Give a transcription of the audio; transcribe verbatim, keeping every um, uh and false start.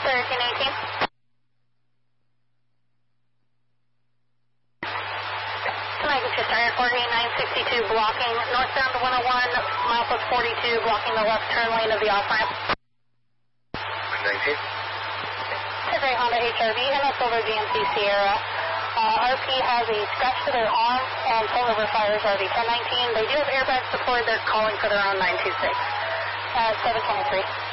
thirteen eighteen. Lancaster Star Airport eight nine sixty-two blocking northbound one oh one, mile plus forty-two, blocking the left turn lane of the off-ramp. nineteen. Today Honda H R V and a Silver G M C Sierra. Uh, R P has a scratch to their arm and pull over fires R V ten nineteen. They do have airbags deployed. They're calling for their own nine two six. Uh, seven twenty-three.